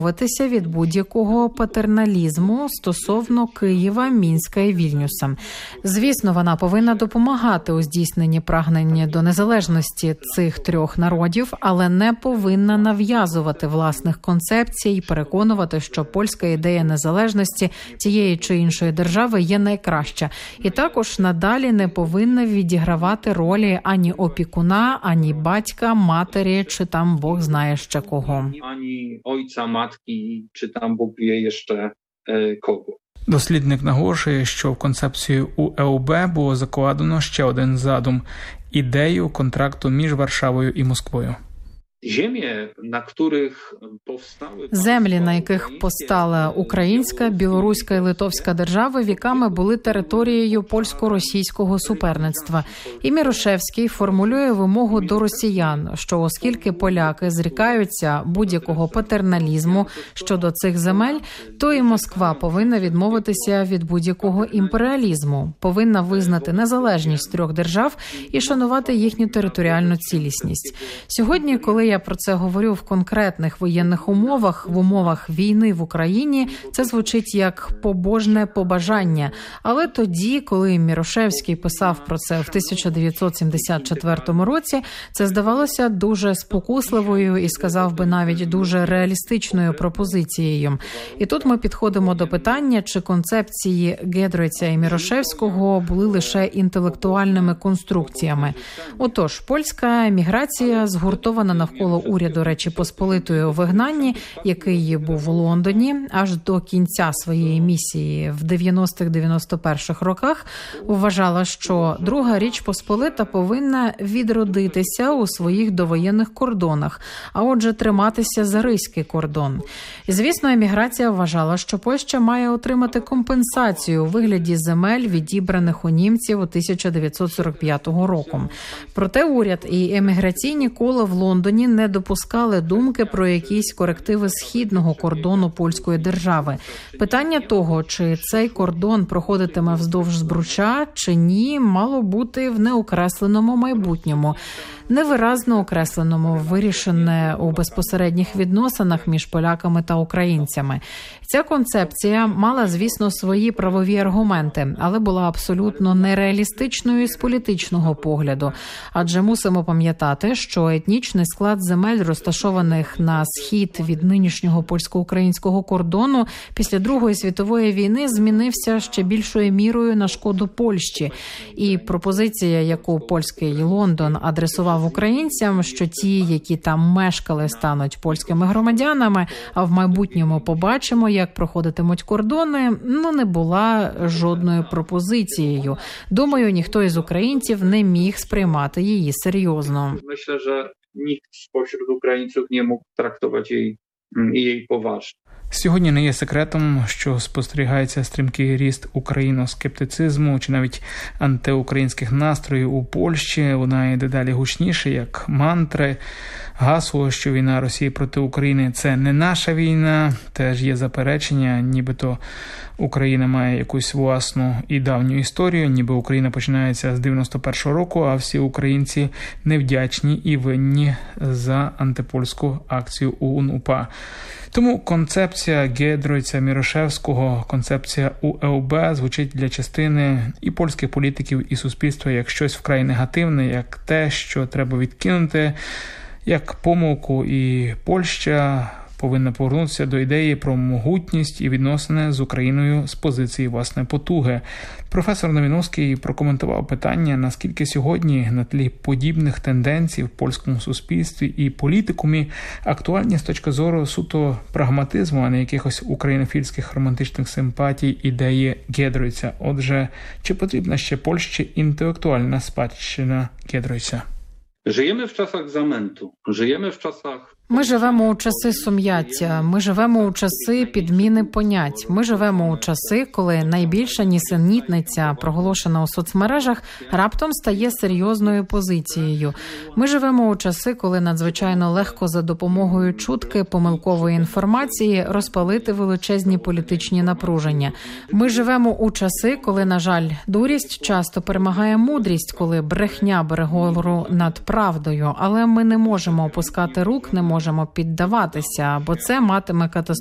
від будь-якого патерналізму стосовно Києва, Мінська і Вільнюса. Звісно, вона повинна допомагати у здійсненні прагнення до незалежності цих трьох народів, але не повинна нав'язувати власних концепцій і переконувати, що польська ідея незалежності тієї чи іншої держави є найкраща. І також надалі не повинна відігравати ролі ані опікуна, ані батька, матері, чи там Бог знає ще кого. Ані ойця, матки, чи там Бог є ще кого. Дослідник наголошує, що в концепцію УЕОБ було закладено ще один задум – ідею контракту між Варшавою і Москвою. Землі, на яких постала українська, білоруська і литовська держави, віками були територією польсько-російського суперництва. І Мірошевський формулює вимогу до росіян, що оскільки поляки зрікаються будь-якого патерналізму щодо цих земель, то і Москва повинна відмовитися від будь-якого імперіалізму, повинна визнати незалежність трьох держав і шанувати їхню територіальну цілісність. Сьогодні, коли я про це говорю в конкретних воєнних умовах, в умовах війни в Україні, це звучить як побожне побажання. Але тоді, коли Мірошевський писав про це в 1974 році, це здавалося дуже спокусливою і, сказав би, навіть дуже реалістичною пропозицією. І тут ми підходимо до питання, чи концепції Гедройця і Мірошевського були лише інтелектуальними конструкціями. Отож, польська еміграція згуртована навколо уряду Речі Посполитої у вигнанні, який був у Лондоні аж до кінця своєї місії в 90-х-91-х роках, вважала, що Друга Річ Посполита повинна відродитися у своїх довоєнних кордонах, а отже триматися за Ризький кордон. І, звісно, еміграція вважала, що Польща має отримати компенсацію у вигляді земель, відібраних у німців у 1945 року. Проте уряд і еміграційні кола в Лондоні не допускали думки про якісь корективи східного кордону польської держави. Питання того, чи цей кордон проходитиме вздовж Збруча, чи ні, мало бути в неокресленому майбутньому. Невиразно окресленому, вирішене у безпосередніх відносинах між поляками та українцями. Ця концепція мала, звісно, свої правові аргументи, але була абсолютно нереалістичною з політичного погляду. Адже мусимо пам'ятати, що етнічний склад земель, розташованих на схід від нинішнього польсько-українського кордону, після Другої світової війни змінився ще більшою мірою на шкоду Польщі. І пропозиція, яку польський Лондон адресував українцям, що ті, які там мешкали, стануть польськими громадянами, а в майбутньому побачимо, як проходитимуть кордони, не була жодною пропозицією. Думаю, ніхто із українців не міг сприймати її серйозно. Myślę, że nikt spośród Ukraińców nie mógł traktować jej poważnie. Сьогодні не є секретом, що спостерігається стрімкий ріст україноскептицизму чи навіть антиукраїнських настроїв у Польщі. Вона йде дедалі гучніше, як мантри. Гасло, що війна Росії проти України – це не наша війна, теж є заперечення, нібито Україна має якусь власну і давню історію, ніби Україна починається з 91-го року, а всі українці невдячні і винні за антипольську акцію УНУПА. Тому концепція Гедройця, Мірошевського, концепція УЕОБ звучить для частини і польських політиків, і суспільства як щось вкрай негативне, як те, що треба відкинути, як помилку, і Польща повинна повернутися до ідеї про могутність і відносини з Україною з позиції власної потуги. Професор Новіновський прокоментував питання, наскільки сьогодні на тлі подібних тенденцій в польському суспільстві і політикумі актуальні з точки зору суто прагматизму, а не якихось українофільських романтичних симпатій ідеї Гедройця. Отже, чи потрібна ще Польщі інтелектуальна спадщина Гедройця? Żyjemy w czasach zamętu, żyjemy w czasach... Ми живемо у часи сум'яття, ми живемо у часи підміни понять, ми живемо у часи, коли найбільша нісенітниця, проголошена у соцмережах, раптом стає серйозною позицією. Ми живемо у часи, коли надзвичайно легко за допомогою чутки, помилкової інформації розпалити величезні політичні напруження. Ми живемо у часи, коли, на жаль, дурість часто перемагає мудрість, коли брехня бере гору над правдою, але ми не можемо опускати рук, не можемо можемо піддаватися, бо це матиме катастрофічні